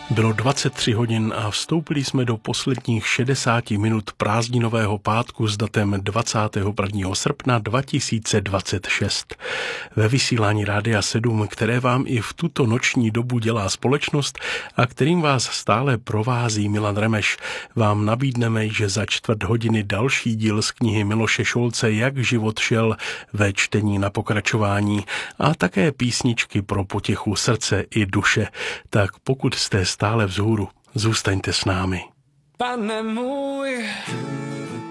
Bylo 23 hodin a vstoupili jsme do posledních 60 minut prázdninového pátku s datem 21. srpna 2026. Ve vysílání Rádia 7, které vám i v tuto noční dobu dělá společnost a kterým vás stále provází Milan Remeš, vám nabídneme, že za čtvrt hodiny další díl z knihy Miloše Šolce Jak život šel ve čtení na pokračování a také písničky pro potěchu srdce i duše. Tak pokud jste stále vzhůru, zůstaňte s námi. Pane můj,